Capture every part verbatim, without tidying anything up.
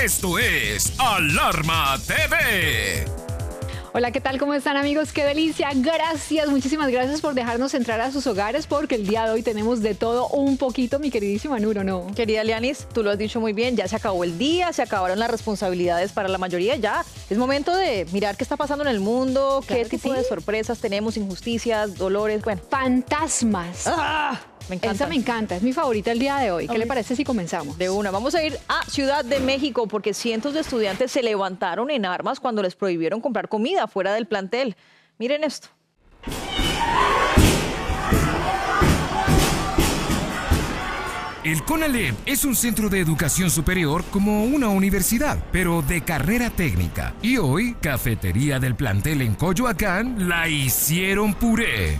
Esto es Alarma T V. Hola, ¿qué tal? ¿Cómo están, amigos? ¡Qué delicia! Gracias, muchísimas gracias por dejarnos entrar a sus hogares, porque el día de hoy tenemos de todo un poquito, mi queridísima Nuro, ¿no? Querida Lianis, tú lo has dicho muy bien, ya se acabó el día, se acabaron las responsabilidades para la mayoría, ya es momento de mirar qué está pasando en el mundo, Claro qué que tipo sí. de sorpresas tenemos, injusticias, dolores, bueno. Fantasmas. ¡Ah! Me encanta. Esa me encanta, es mi favorita el día de hoy. ¿Qué Ay. le parece si comenzamos? De una, vamos a ir a Ciudad de México porque cientos de estudiantes se levantaron en armas cuando les prohibieron comprar comida fuera del plantel. Miren esto. El CONALEP es un centro de educación superior como una universidad, pero de carrera técnica. Y hoy, Cafetería del Plantel en Coyoacán la hicieron puré.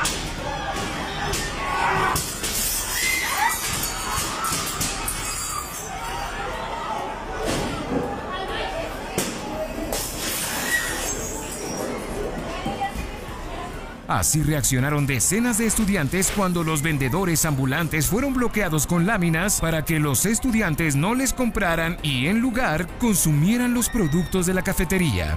Así reaccionaron decenas de estudiantes cuando los vendedores ambulantes fueron bloqueados con láminas para que los estudiantes no les compraran y en lugar consumieran los productos de la cafetería.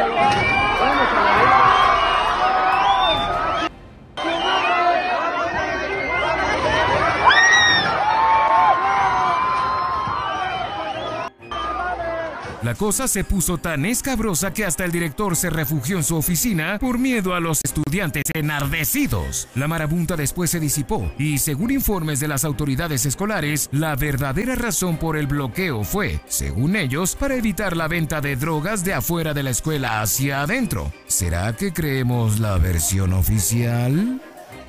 La cosa se puso tan escabrosa que hasta el director se refugió en su oficina por miedo a los estudiantes enardecidos. La marabunta después se disipó y, según informes de las autoridades escolares, la verdadera razón por el bloqueo fue, según ellos, para evitar la venta de drogas de afuera de la escuela hacia adentro. ¿Será que creemos la versión oficial?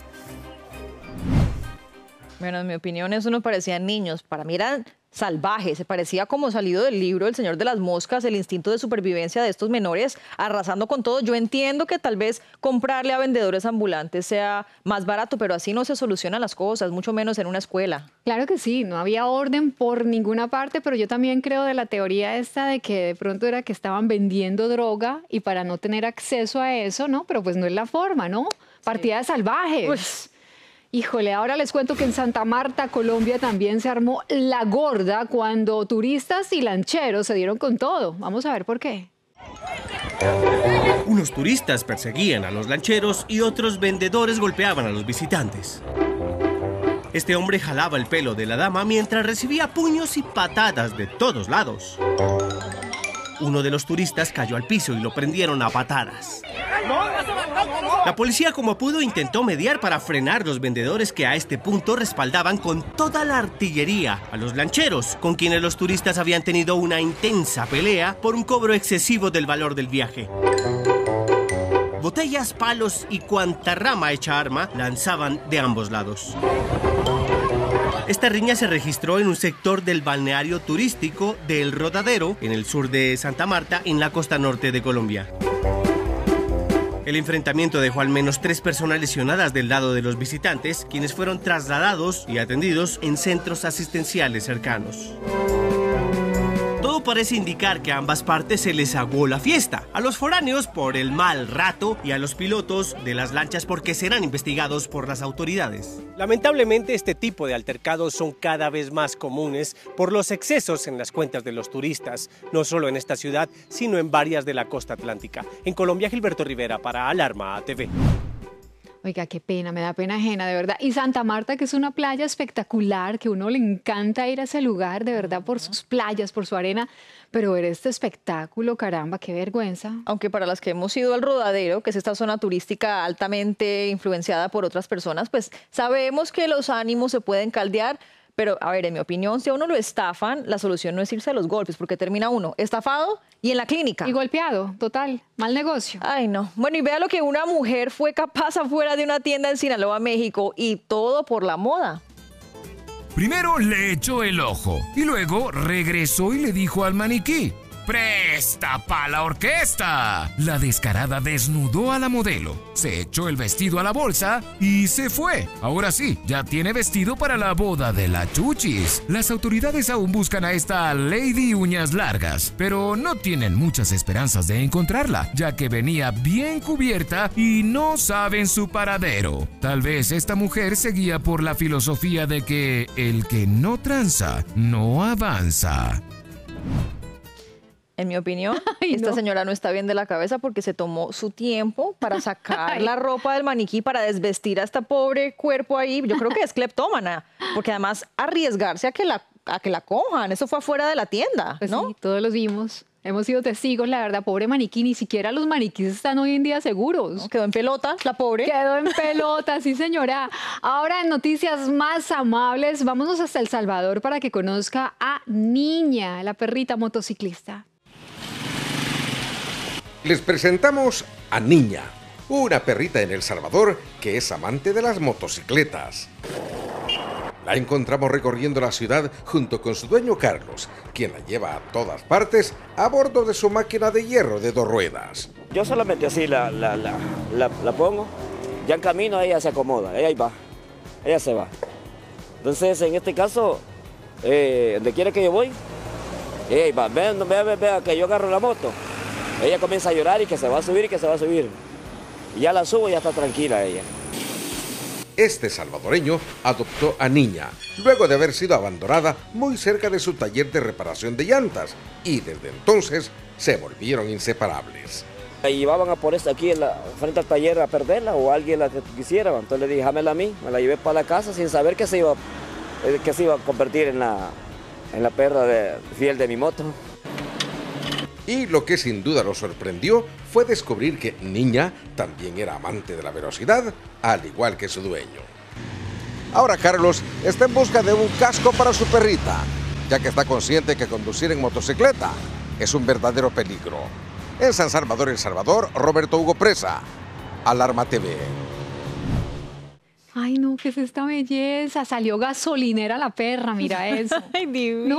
Bueno, en mi opinión eso no parecían niños, para mí eran salvajes, se parecía como salido del libro El Señor de las Moscas, el instinto de supervivencia de estos menores arrasando con todo. Yo entiendo que tal vez comprarle a vendedores ambulantes sea más barato, pero así no se solucionan las cosas, mucho menos en una escuela. Claro que sí, no había orden por ninguna parte, pero yo también creo de la teoría esta de que de pronto era que estaban vendiendo droga y para no tener acceso a eso, ¿no? Pero pues no es la forma, ¿no? Partida de salvajes. Pues, Híjole, ahora les cuento que en Santa Marta, Colombia, también se armó la gorda cuando turistas y lancheros se dieron con todo. Vamos a ver por qué. Unos turistas perseguían a los lancheros y otros vendedores golpeaban a los visitantes. Este hombre jalaba el pelo de la dama mientras recibía puños y patadas de todos lados. Uno de los turistas cayó al piso y lo prendieron a patadas. La policía, como pudo, intentó mediar para frenar los vendedores que a este punto respaldaban con toda la artillería a los lancheros, con quienes los turistas habían tenido una intensa pelea por un cobro excesivo del valor del viaje. Botellas, palos y cuanta rama hecha arma lanzaban de ambos lados. Esta riña se registró en un sector del balneario turístico del Rodadero, en el sur de Santa Marta, en la costa norte de Colombia. El enfrentamiento dejó al menos tres personas lesionadas del lado de los visitantes, quienes fueron trasladados y atendidos en centros asistenciales cercanos. Todo parece indicar que a ambas partes se les aguó la fiesta, a los foráneos por el mal rato y a los pilotos de las lanchas porque serán investigados por las autoridades. Lamentablemente, este tipo de altercados son cada vez más comunes por los excesos en las cuentas de los turistas, no solo en esta ciudad, sino en varias de la costa atlántica. En Colombia, Gilberto Rivera para Alarma T V. Oiga, qué pena, me da pena ajena, de verdad. Y Santa Marta, que es una playa espectacular, que a uno le encanta ir a ese lugar, de verdad, por sus playas, por su arena. Pero ver este espectáculo, caramba, qué vergüenza. aunque para las que hemos ido al Rodadero, que es esta zona turística altamente influenciada por otras personas, pues sabemos que los ánimos se pueden caldear. Pero, a ver, en mi opinión, si a uno lo estafan, la solución no es irse a los golpes, porque termina uno estafado y en la clínica. Y golpeado, total, mal negocio. Ay, no. Bueno, y vea lo que una mujer fue capaz afuera de una tienda en Sinaloa, México, y todo por la moda. Primero le echó el ojo y luego regresó y le dijo al maniquí: ¡presta pa' la orquesta! La descarada desnudó a la modelo, se echó el vestido a la bolsa y se fue. Ahora sí, ya tiene vestido para la boda de la Chuchis. Las autoridades aún buscan a esta Lady Uñas Largas, pero no tienen muchas esperanzas de encontrarla, ya que venía bien cubierta y no saben su paradero. Tal vez esta mujer seguía por la filosofía de que el que no tranza, no avanza. En mi opinión, Ay, esta no. señora no está bien de la cabeza porque se tomó su tiempo para sacar Ay. la ropa del maniquí, para desvestir a este pobre cuerpo ahí. Yo creo que es cleptómana, porque además arriesgarse a que la, a que la cojan, eso fue afuera de la tienda, Pues ¿no? sí, todos los vimos. Hemos sido testigos, la verdad, pobre maniquí, ni siquiera los maniquíes están hoy en día seguros. ¿No? Quedó en pelota, la pobre. Quedó en pelota, sí señora. Ahora en noticias más amables, vámonos hasta El Salvador para que conozca a Niña, la perrita motociclista. Les presentamos a Niña, una perrita en El Salvador que es amante de las motocicletas. La encontramos recorriendo la ciudad junto con su dueño Carlos, quien la lleva a todas partes a bordo de su máquina de hierro de dos ruedas. Yo solamente así la, la, la, la, la pongo, ya en camino ella se acomoda, ella ahí va, ella se va. Entonces en este caso, eh, donde quiera que yo voy, ella ahí va, vea, vea, vea, vea que yo agarro la moto, ella comienza a llorar y que se va a subir y que se va a subir. Y ya la subo y ya está tranquila ella. Este salvadoreño adoptó a Niña, luego de haber sido abandonada muy cerca de su taller de reparación de llantas, y desde entonces se volvieron inseparables. La llevaban a por esta aquí en la, frente al taller a perderla o alguien la que quisiera, entonces le dije, déjamela a mí, me la llevé para la casa sin saber que se iba, que se iba a convertir en la, en la perra de, fiel de mi moto. Y lo que sin duda lo sorprendió fue descubrir que Niña también era amante de la velocidad, al igual que su dueño. Ahora Carlos está en busca de un casco para su perrita, ya que está consciente que conducir en motocicleta es un verdadero peligro. En San Salvador, El Salvador, Roberto Hugo Presa, Alarma T V. Ay, no, ¿qué es esta belleza? Salió gasolinera la perra, mira eso. Ay, divino. No,